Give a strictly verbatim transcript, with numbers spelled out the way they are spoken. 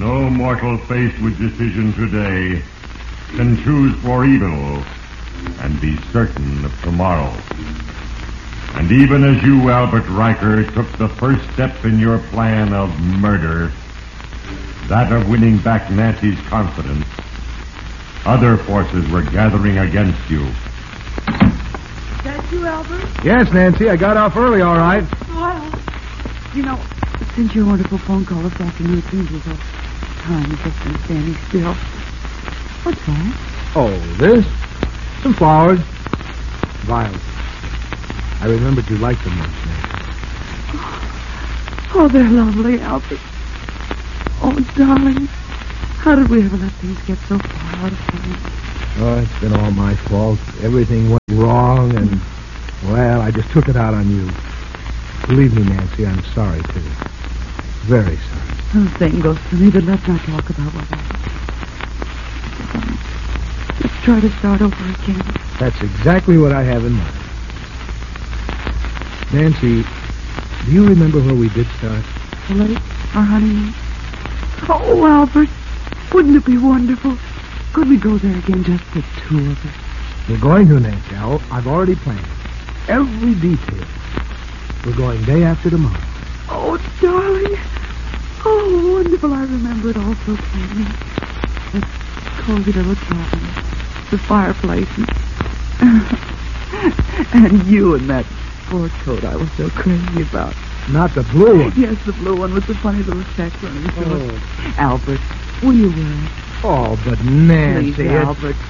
No mortal faced with decision today can choose for evil and be certain of tomorrow. And even as you, Albert Riker, took the first step in your plan of murder, that of winning back Nancy's confidence, other forces were gathering against you. Is that you, Albert? Yes, Nancy, I got off early, all right. Well, you know, since your wonderful phone call this afternoon, it seems as though time has just been standing still. What's that? Oh, this? Some flowers. Violets. I remembered you liked them once, Nancy. Oh, they're lovely, Albert. Oh, darling, how did we ever let things get so far out of hand? Oh, it's been all my fault. Everything went wrong, and, well, I just took it out on you. Believe me, Nancy, I'm sorry, too. Very sorry. The same goes for me, but let's not talk about what happened. Let's try to start over again. That's exactly what I have in mind. Nancy, do you remember where we did start? The lake, our honeymoon. Oh, Albert, wouldn't it be wonderful? Could we go there again, just the two of us? We're going to, Nancy. I'll, I've already planned every detail. We're going day after tomorrow. Oh, darling. Oh, wonderful. I remember it all so plainly. That cozy little cabin, the fireplace, and, and you in that sport coat I was so crazy about. Not the blue one. Yes, the blue one with the funny little check running through Oh. it. Albert, will you wear it? Oh, but Nancy... Please, it's- Albert.